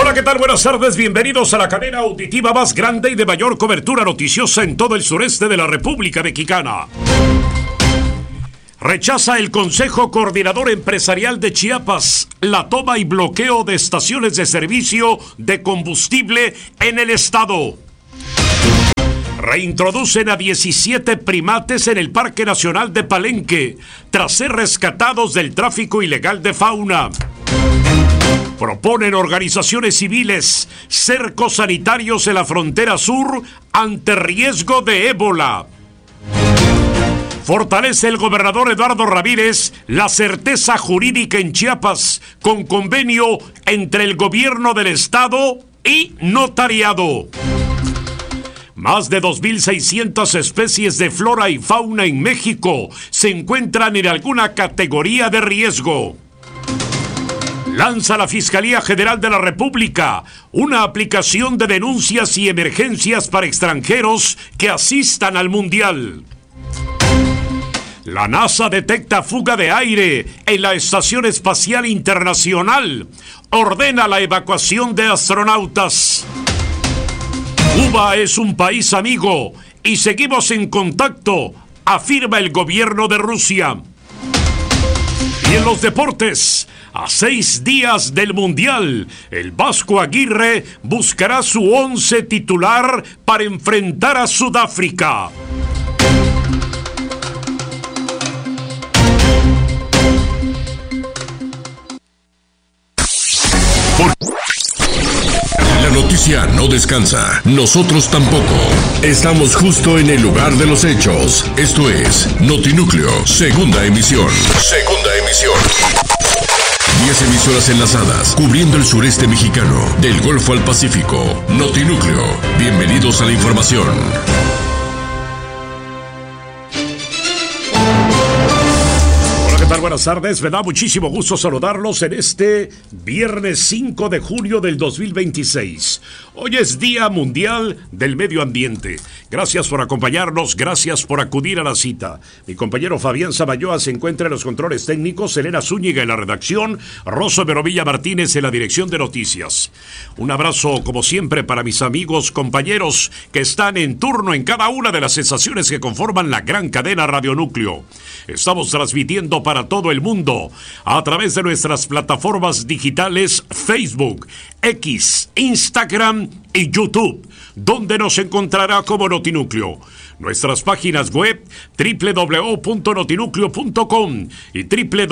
Hola, ¿qué tal? Buenas tardes, bienvenidos a la cadena auditiva más grande y de mayor cobertura noticiosa en todo el sureste de la República Mexicana. Rechaza el Consejo Coordinador Empresarial de Chiapas la toma y bloqueo de estaciones de servicio de combustible en el estado. Reintroducen a 17 primates en el Parque Nacional de Palenque, tras ser rescatados del tráfico ilegal de fauna. Proponen organizaciones civiles cercos sanitarios en la frontera sur ante riesgo de ébola. Fortalece el gobernador Eduardo Ramírez la certeza jurídica en Chiapas con convenio entre el gobierno del estado y notariado. Más de 2.600 especies de flora y fauna en México se encuentran en alguna categoría de riesgo. Lanza la Fiscalía General de la República una aplicación de denuncias y emergencias para extranjeros que asistan al Mundial. La NASA detecta fuga de aire en la Estación Espacial Internacional. Ordena la evacuación de astronautas. Cuba es un país amigo y seguimos en contacto, afirma el gobierno de Rusia. Y en los deportes, a 6 días del Mundial, el Vasco Aguirre buscará su 11 titular para enfrentar a Sudáfrica. La noticia no descansa, nosotros tampoco. Estamos justo en el lugar de los hechos. Esto es Notinúcleo, segunda emisión. Segunda emisión. 10 emisoras enlazadas, cubriendo el sureste mexicano, del Golfo al Pacífico. Notinúcleo, bienvenidos a la información. Buenas tardes, me da muchísimo gusto saludarlos en este viernes 5 de junio del 2026. Hoy es Día Mundial del Medio Ambiente. Gracias por acompañarnos, gracias por acudir a la cita. Mi compañero Fabián Samayoa se encuentra en los controles técnicos, Elena Zúñiga en la redacción, Rosso Verovilla Martínez en la dirección de noticias. Un abrazo, como siempre, para mis amigos, compañeros que están en turno en cada una de las estaciones que conforman la gran cadena Radionúcleo. Estamos transmitiendo para todo el mundo a través de nuestras plataformas digitales Facebook, X, Instagram y YouTube, donde nos encontrará como Notinúcleo. Nuestras páginas web www.notinúcleo.com y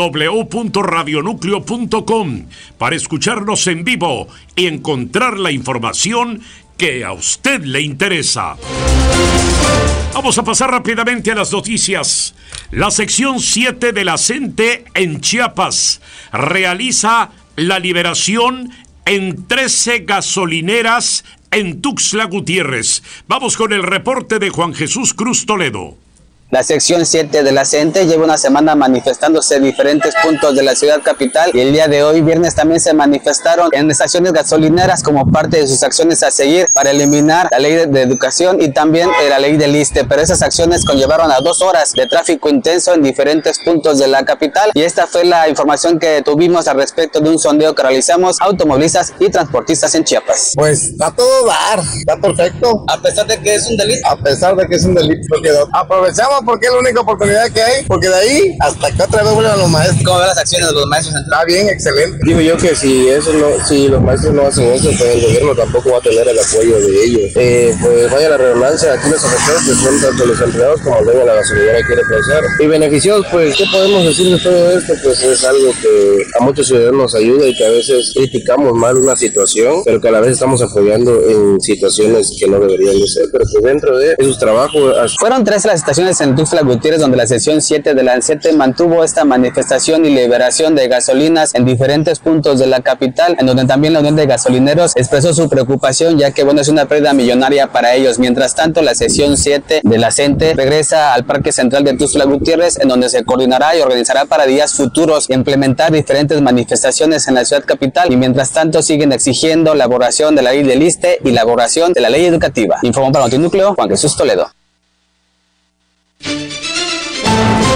www.radionúcleo.com para escucharnos en vivo y encontrar la información que a usted le interesa. Vamos a pasar rápidamente a las noticias. La sección 7 de la CENTE en Chiapas realiza la liberación en 13 gasolineras en Tuxtla Gutiérrez. Vamos con el reporte de Juan Jesús Cruz Toledo. La sección 7 de la CENTE lleva una semana manifestándose en diferentes puntos de la ciudad capital y el día de hoy, viernes, también se manifestaron en estaciones gasolineras como parte de sus acciones a seguir para eliminar la ley de educación y también la ley del ISSSTE, pero esas acciones conllevaron a 2 horas de tráfico intenso en diferentes puntos de la capital y esta fue la información que tuvimos al respecto de un sondeo que realizamos a automovilistas y transportistas en Chiapas. Pues a todo dar, está perfecto. A pesar de que es un delito. A pesar de que es un delito, porque aprovechamos porque es la única oportunidad que hay, porque de ahí hasta que otra vez vuelvan los maestros. ¿Cómo ven las acciones de los maestros? Está bien, excelente. Digo yo que si los maestros no hacen eso, pues el gobierno tampoco va a tener el apoyo de ellos. Pues vaya la redundancia, aquí los afectados que son tanto los empleados como los de la gasolinera quiere pensar. Y beneficiados, pues, ¿qué podemos decir de todo esto? Pues es algo que a muchos ciudadanos nos ayuda y que a veces criticamos mal una situación, pero que a la vez estamos apoyando en situaciones que no deberían de ser, pero que dentro de esos trabajos... Fueron 3 las estaciones en Tuxtla Gutiérrez donde la sección 7 de la CENTE mantuvo esta manifestación y liberación de gasolinas en diferentes puntos de la capital, en donde también la Unión de Gasolineros expresó su preocupación, ya que es una pérdida millonaria para ellos. Mientras tanto, la sección 7 de la CENTE regresa al Parque Central de Tuxtla Gutiérrez, en donde se coordinará y organizará para días futuros y implementar diferentes manifestaciones en la ciudad capital, y mientras tanto siguen exigiendo la elaboración de la ley del ISSSTE y la elaboración de la ley educativa. Informó para Notinúcleo Juan Jesús Toledo.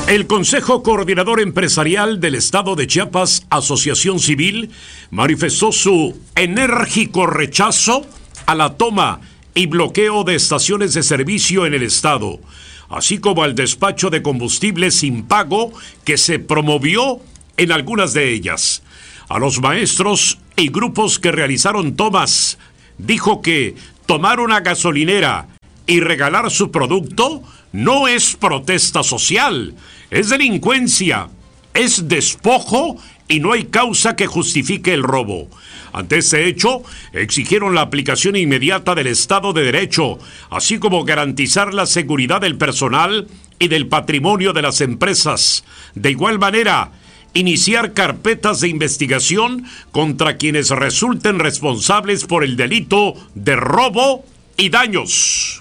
El Consejo Coordinador Empresarial del Estado de Chiapas, Asociación Civil, manifestó su enérgico rechazo a la toma y bloqueo de estaciones de servicio en el estado, así como al despacho de combustible sin pago que se promovió en algunas de ellas. A los maestros y grupos que realizaron tomas, dijo que tomar una gasolinera y regalar su producto no es protesta social, es delincuencia, es despojo y no hay causa que justifique el robo. Ante este hecho, exigieron la aplicación inmediata del Estado de Derecho, así como garantizar la seguridad del personal y del patrimonio de las empresas. De igual manera, iniciar carpetas de investigación contra quienes resulten responsables por el delito de robo y daños.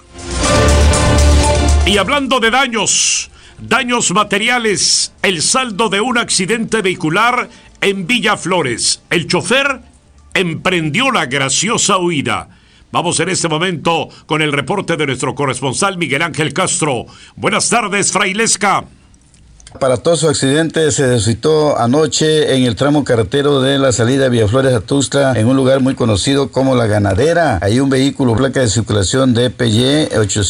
Y hablando de daños materiales, el saldo de un accidente vehicular en Villa Flores. El chofer emprendió la graciosa huida. Vamos en este momento con el reporte de nuestro corresponsal Miguel Ángel Castro. Buenas tardes, Frailesca. Aparatoso accidente se suscitó anoche en el tramo carretero de la salida de Villaflores a Tuxtla, en un lugar muy conocido como La Ganadera. Hay un vehículo placa de circulación de PY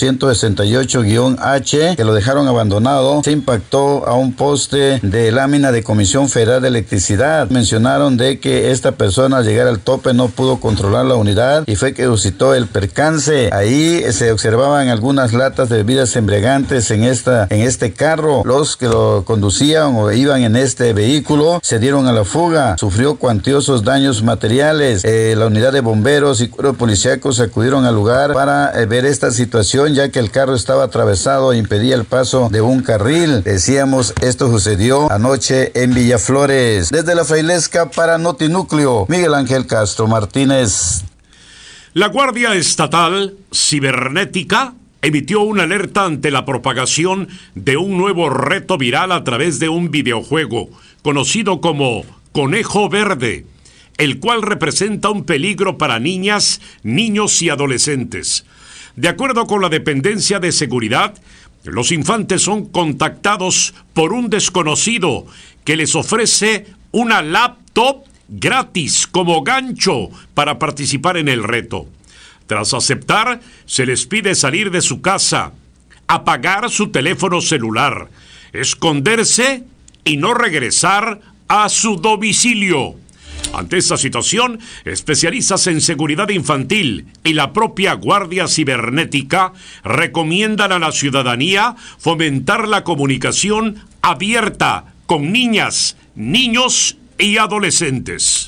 868-H que lo dejaron abandonado. Se impactó a un poste de lámina de Comisión Federal de Electricidad. Mencionaron de que esta persona al llegar al tope no pudo controlar la unidad y fue que suscitó el percance. Ahí se observaban algunas latas de bebidas embriagantes en este carro. Los que lo conducían o iban en este vehículo se dieron a la fuga. Sufrió cuantiosos daños materiales. La unidad de bomberos y cuerpos policíacos acudieron al lugar para ver esta situación, ya que el carro estaba atravesado e impedía el paso de un carril. Decíamos, esto sucedió anoche en Villaflores. Desde la Frailesca para Notinúcleo, Miguel Ángel Castro Martínez. La Guardia Estatal Cibernética emitió una alerta ante la propagación de un nuevo reto viral a través de un videojuego conocido como Conejo Verde, el cual representa un peligro para niñas, niños y adolescentes. De acuerdo con la Dependencia de Seguridad, los infantes son contactados por un desconocido que les ofrece una laptop gratis como gancho para participar en el reto. Tras aceptar, se les pide salir de su casa, apagar su teléfono celular, esconderse y no regresar a su domicilio. Ante esta situación, especialistas en seguridad infantil y la propia Guardia Cibernética recomiendan a la ciudadanía fomentar la comunicación abierta con niñas, niños y adolescentes.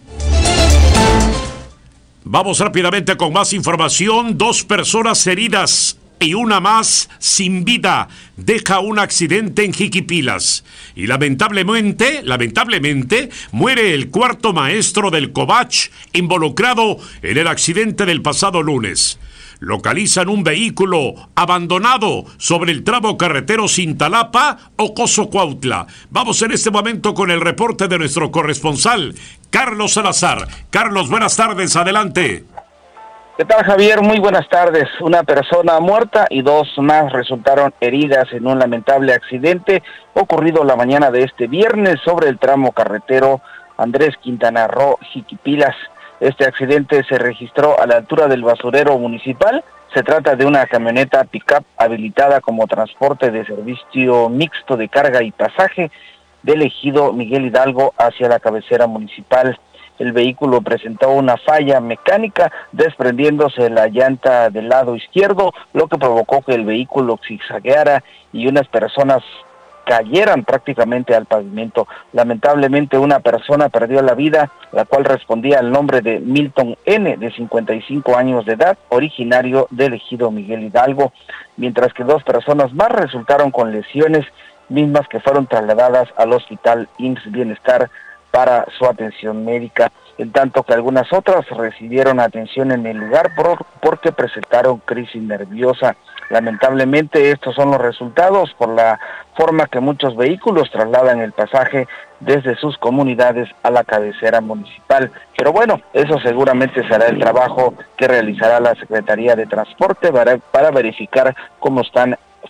Vamos rápidamente con más información. 2 personas heridas y una más sin vida deja un accidente en Jiquipilas. Y lamentablemente, muere el 4º maestro del Covach involucrado en el accidente del pasado lunes. Localizan un vehículo abandonado sobre el tramo carretero Cintalapa o Cozocuautla. Vamos en este momento con el reporte de nuestro corresponsal, Carlos Salazar. Carlos, buenas tardes, adelante. ¿Qué tal, Javier? Muy buenas tardes. Una persona muerta y 2 más resultaron heridas en un lamentable accidente ocurrido la mañana de este viernes sobre el tramo carretero Andrés Quintana Roo, Jiquipilas. Este accidente se registró a la altura del basurero municipal. Se trata de una camioneta pick-up habilitada como transporte de servicio mixto de carga y pasaje del ejido Miguel Hidalgo hacia la cabecera municipal. El vehículo presentó una falla mecánica, desprendiéndose la llanta del lado izquierdo, lo que provocó que el vehículo zigzagueara y unas personas cayeran prácticamente al pavimento. Lamentablemente una persona perdió la vida, la cual respondía al nombre de Milton N., de 55 años de edad, originario del ejido Miguel Hidalgo, mientras que 2 personas más resultaron con lesiones mismas que fueron trasladadas al hospital IMSS Bienestar para su atención médica, en tanto que algunas otras recibieron atención en el lugar porque presentaron crisis nerviosa. Lamentablemente estos son los resultados por la forma que muchos vehículos trasladan el pasaje desde sus comunidades a la cabecera municipal. Pero bueno, eso seguramente será el trabajo que realizará la Secretaría de Transporte para verificar cómo están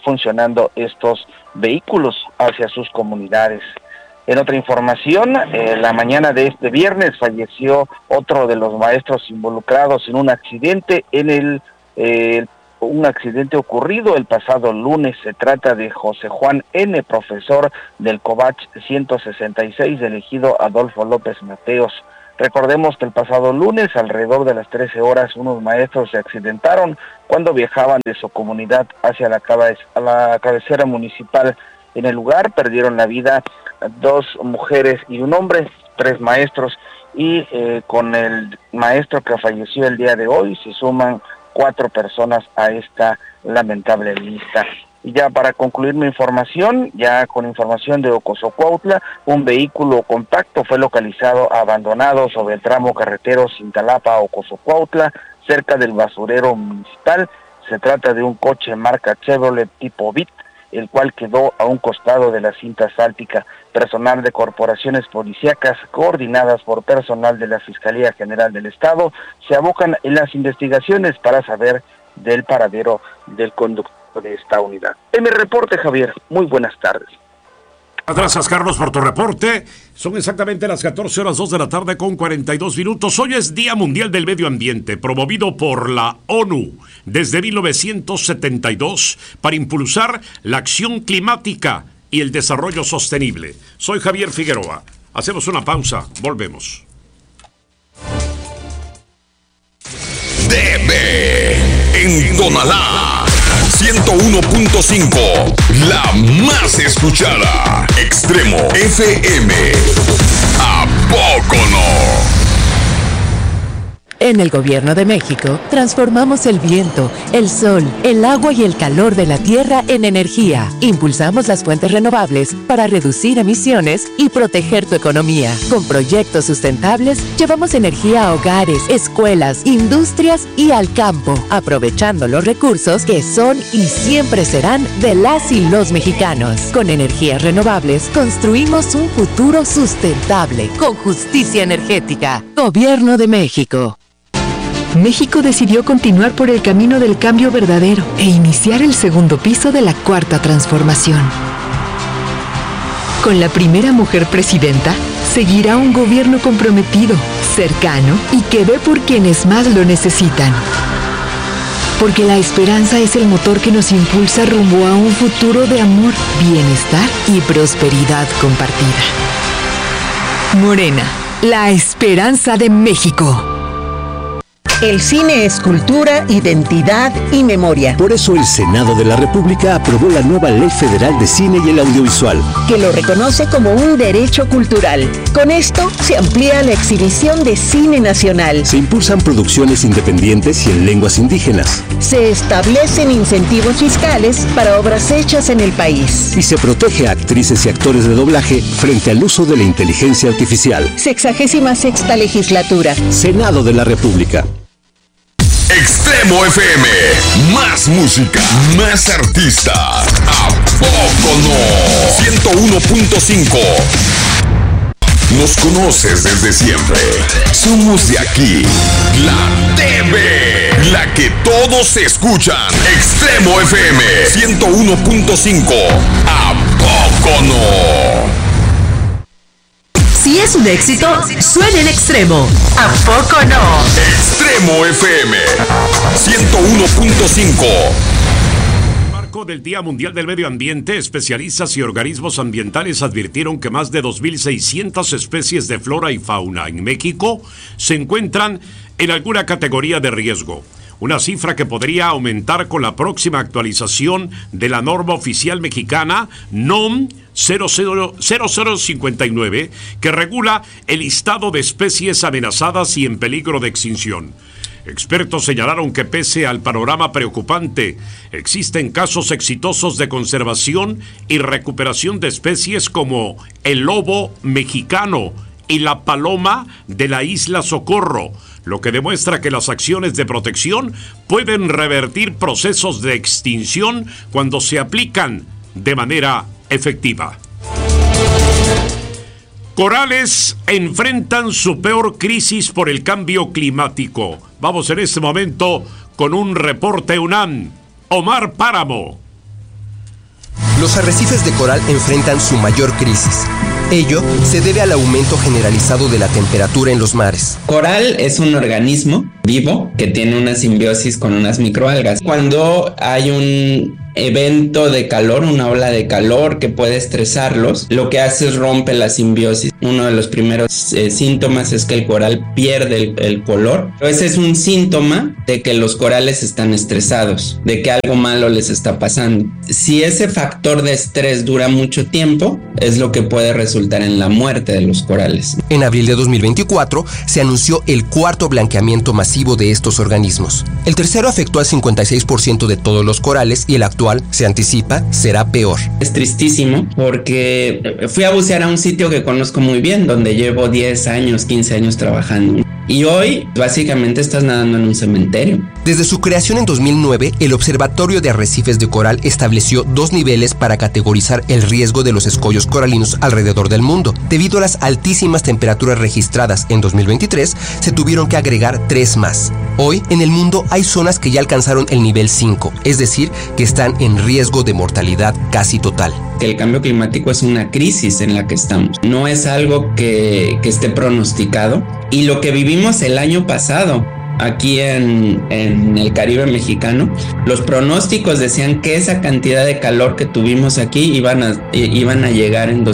funcionando estos vehículos hacia sus comunidades. En otra información, la mañana de este viernes falleció otro de los maestros involucrados en un accidente un accidente ocurrido el pasado lunes. Se trata de José Juan N., profesor del COVACH 166 del ejido Adolfo López Mateos. Recordemos que el pasado lunes, alrededor de las 13 horas, unos maestros se accidentaron cuando viajaban de su comunidad hacia la cabecera municipal. En el lugar perdieron la vida 2 mujeres y un hombre, 3 maestros, y con el maestro que falleció el día de hoy se suman 4 personas a esta lamentable lista. Y ya para concluir mi información, ya con información de Ocosocuautla, un vehículo compacto fue localizado abandonado sobre el tramo carretero Cintalapa-Ocosocuautla, cerca del basurero municipal. Se trata de un coche marca Chevrolet tipo Bit, el cual quedó a un costado de la cinta asfáltica. Personal de corporaciones policíacas, coordinadas por personal de la Fiscalía General del Estado, se abocan en las investigaciones para saber del paradero del conductor de esta unidad. En mi reporte, Javier, muy buenas tardes. Gracias, Carlos, por tu reporte. Son exactamente las 14 horas 2 de la tarde con 42 minutos. Hoy es Día Mundial del Medio Ambiente, promovido por la ONU desde 1972 para impulsar la acción climática y el desarrollo sostenible. Soy Javier Figueroa. Hacemos una pausa. Volvemos. DB en Tonalá 101.5, la más escuchada. Extremo FM. ¿A poco no? En el Gobierno de México, transformamos el viento, el sol, el agua y el calor de la tierra en energía. Impulsamos las fuentes renovables para reducir emisiones y proteger tu economía. Con proyectos sustentables, llevamos energía a hogares, escuelas, industrias y al campo, aprovechando los recursos que son y siempre serán de las y los mexicanos. Con energías renovables, construimos un futuro sustentable, con justicia energética. Gobierno de México. México decidió continuar por el camino del cambio verdadero e iniciar el segundo piso de la Cuarta Transformación. Con la primera mujer presidenta, seguirá un gobierno comprometido, cercano y que ve por quienes más lo necesitan. Porque la esperanza es el motor que nos impulsa rumbo a un futuro de amor, bienestar y prosperidad compartida. Morena, la esperanza de México. El cine es cultura, identidad y memoria. Por eso el Senado de la República aprobó la nueva Ley Federal de Cine y el Audiovisual, que lo reconoce como un derecho cultural. Con esto se amplía la exhibición de cine nacional. Se impulsan producciones independientes y en lenguas indígenas. Se establecen incentivos fiscales para obras hechas en el país. Y se protege a actrices y actores de doblaje frente al uso de la inteligencia artificial. 66ª Legislatura. Senado de la República. Extremo FM, más música, más artista. ¿A poco no? 101.5. Nos conoces desde siempre. Somos de aquí, la TV, la que todos escuchan. Extremo FM 101.5. ¿A poco no? Si es un éxito, suena en Extremo. ¿A poco no? Extremo FM 101.5. Del Día Mundial del Medio Ambiente, especialistas y organismos ambientales advirtieron que más de 2.600 especies de flora y fauna en México se encuentran en alguna categoría de riesgo. Una cifra que podría aumentar con la próxima actualización de la norma oficial mexicana NOM 0059, que regula el listado de especies amenazadas y en peligro de extinción. Expertos señalaron que pese al panorama preocupante, existen casos exitosos de conservación y recuperación de especies como el lobo mexicano y la paloma de la isla Socorro, lo que demuestra que las acciones de protección pueden revertir procesos de extinción cuando se aplican de manera efectiva. Corales enfrentan su peor crisis por el cambio climático. Vamos en este momento con un reporte UNAM. Omar Páramo. Los arrecifes de coral enfrentan su mayor crisis. Ello se debe al aumento generalizado de la temperatura en los mares. Coral es un organismo vivo que tiene una simbiosis con unas microalgas. Cuando hay un evento de calor, una ola de calor que puede estresarlos, lo que hace es rompe la simbiosis. Uno de los primeros síntomas es que el coral pierde el color. Pero ese es un síntoma de que los corales están estresados, de que algo malo les está pasando. Si ese factor de estrés dura mucho tiempo, es lo que puede resultar en la muerte de los corales. En abril de 2024 se anunció el cuarto blanqueamiento masivo de estos organismos. El tercero afectó al 56% de todos los corales y el actual, se anticipa, será peor. Es tristísimo porque fui a bucear a un sitio que conozco muy bien, donde llevo 10 años, 15 años trabajando. Y hoy, básicamente, estás nadando en un cementerio. Desde su creación en 2009, el Observatorio de Arrecifes de Coral estableció 2 niveles para categorizar el riesgo de los escollos coralinos alrededor del mundo. Debido a las altísimas temperaturas registradas en 2023, se tuvieron que agregar 3 más. Hoy, en el mundo hay zonas que ya alcanzaron el nivel 5, es decir, que están en riesgo de mortalidad casi total. El cambio climático es una crisis en la que estamos. No es algo que esté pronosticado. Y lo que vivimos el año pasado aquí en el Caribe mexicano, los pronósticos decían que esa cantidad de calor que tuvimos aquí iban a llegar en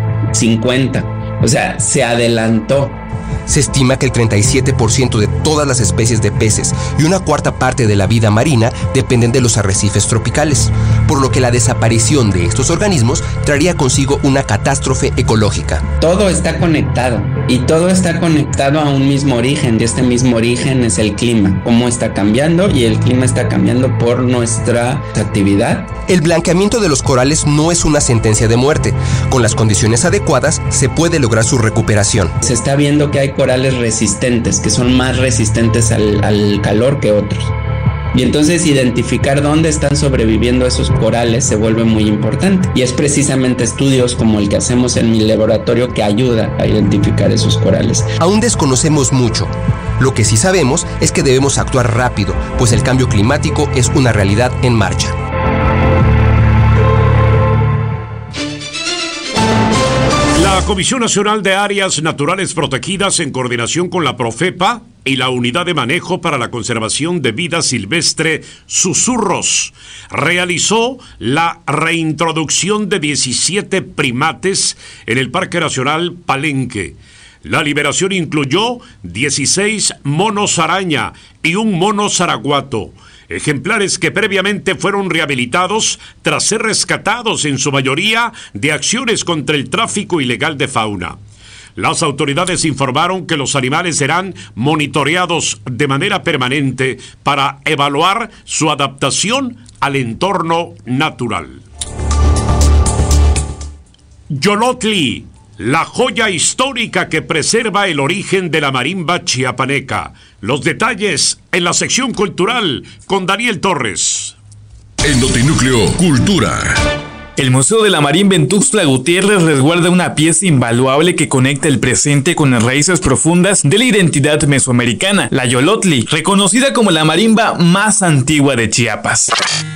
2050. O sea, se adelantó. Se estima que el 37% de todas las especies de peces y una cuarta parte de la vida marina dependen de los arrecifes tropicales, por lo que la desaparición de estos organismos traería consigo una catástrofe ecológica. Todo está conectado y todo está conectado a un mismo origen, y este mismo origen es el clima, cómo está cambiando, y el clima está cambiando por nuestra actividad. El blanqueamiento de los corales no es una sentencia de muerte. Con las condiciones adecuadas se puede lograr su recuperación. Se está viendo que hay corales resistentes, que son más resistentes al calor que otros. Y entonces identificar dónde están sobreviviendo esos corales se vuelve muy importante. Y es precisamente estudios como el que hacemos en mi laboratorio que ayuda a identificar esos corales. Aún desconocemos mucho. Lo que sí sabemos es que debemos actuar rápido, pues el cambio climático es una realidad en marcha. La Comisión Nacional de Áreas Naturales Protegidas, en coordinación con la Profepa y la Unidad de Manejo para la Conservación de Vida Silvestre, Susurros, realizó la reintroducción de 17 primates en el Parque Nacional Palenque. La liberación incluyó 16 monos araña y un mono zaraguato, ejemplares que previamente fueron rehabilitados tras ser rescatados en su mayoría de acciones contra el tráfico ilegal de fauna. Las autoridades informaron que los animales serán monitoreados de manera permanente para evaluar su adaptación al entorno natural. Yolotli, la joya histórica que preserva el origen de la marimba chiapaneca. Los detalles en la sección cultural con Daniel Torres. En Notinúcleo Cultura. El Museo de la Marimba en Tuxtla Gutiérrez resguarda una pieza invaluable que conecta el presente con las raíces profundas de la identidad mesoamericana, la Yolotli, reconocida como la marimba más antigua de Chiapas.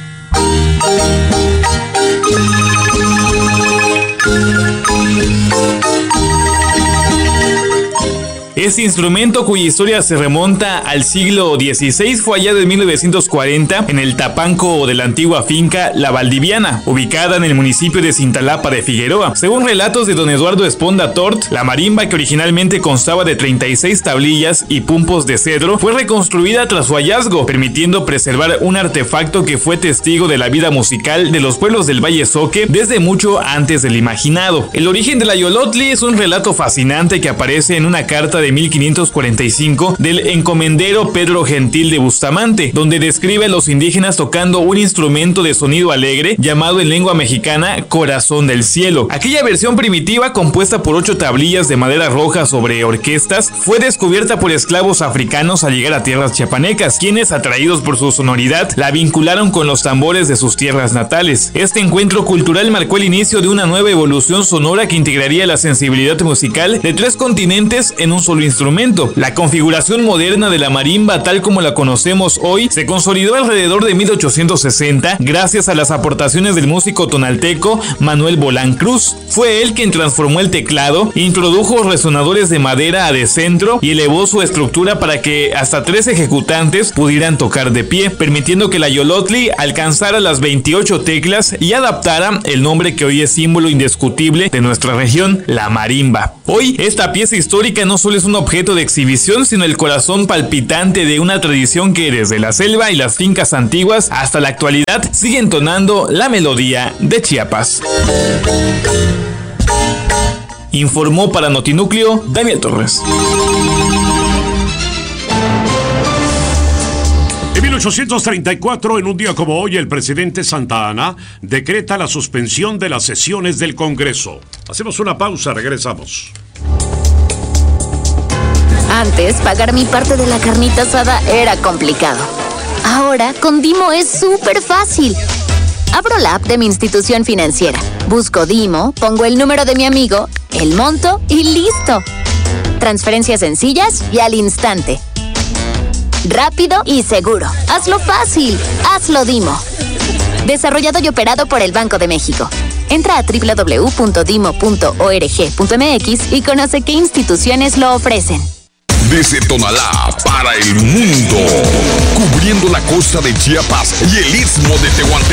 Este instrumento, cuya historia se remonta al siglo XVI, fue hallado en 1940 en el tapanco de la antigua finca La Valdiviana, ubicada en el municipio de Cintalapa de Figueroa. Según relatos de don Eduardo Esponda Tort, la marimba, que originalmente constaba de 36 tablillas y pumpos de cedro, fue reconstruida tras su hallazgo, permitiendo preservar un artefacto que fue testigo de la vida musical de los pueblos del Valle Soque desde mucho antes del imaginado. El origen de la Yolotli es un relato fascinante que aparece en una carta de 1545 del encomendero Pedro Gentil de Bustamante, donde describe a los indígenas tocando un instrumento de sonido alegre llamado en lengua mexicana corazón del cielo. Aquella versión primitiva, compuesta por 8 tablillas de madera roja sobre orquestas, fue descubierta por esclavos africanos al llegar a tierras chiapanecas, quienes, atraídos por su sonoridad, la vincularon con los tambores de sus tierras natales. Este encuentro cultural marcó el inicio de una nueva evolución sonora que integraría la sensibilidad musical de 3 continentes en un solo solo instrumento. La configuración moderna de la marimba, tal como la conocemos hoy, se consolidó alrededor de 1860 gracias a las aportaciones del músico tonalteco Manuel Bolán Cruz. Fue él quien transformó el teclado, introdujo resonadores de madera a decentro y elevó su estructura para que hasta 3 ejecutantes pudieran tocar de pie, permitiendo que la yolotli alcanzara las 28 teclas y adaptara el nombre que hoy es símbolo indiscutible de nuestra región, la marimba. Hoy, esta pieza histórica no solo es un objeto de exhibición, sino el corazón palpitante de una tradición que desde la selva y las fincas antiguas hasta la actualidad sigue entonando la melodía de Chiapas. Informó para Notinúcleo Daniel Torres. En 1834, en un día como hoy, el presidente Santa Anna decreta la suspensión de las sesiones del Congreso. Hacemos una pausa, regresamos. Antes, pagar mi parte de la carnita asada era complicado. Ahora, con Dimo es súper fácil. Abro la app de mi institución financiera, busco Dimo, pongo el número de mi amigo, el monto y listo. Transferencias sencillas y al instante. Rápido y seguro. Hazlo fácil. Hazlo Dimo. Desarrollado y operado por el Banco de México. Entra a www.dimo.org.mx y conoce qué instituciones lo ofrecen. Desde Tonalá para el mundo, cubriendo la costa de Chiapas y el istmo de Tehuantepec.